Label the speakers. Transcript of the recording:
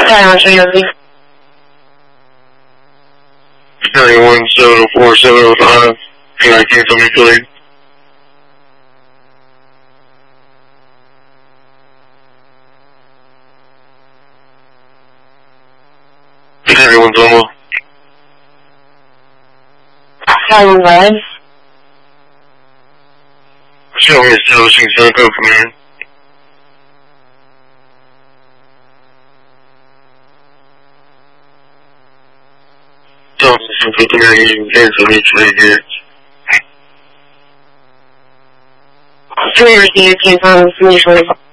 Speaker 1: 704-705. Can I get somebody please? Everyone's almost.
Speaker 2: Highway 1.
Speaker 1: Show me establishing center code from here. So, some people are using cancel each way here.
Speaker 2: 3 received cancel initially.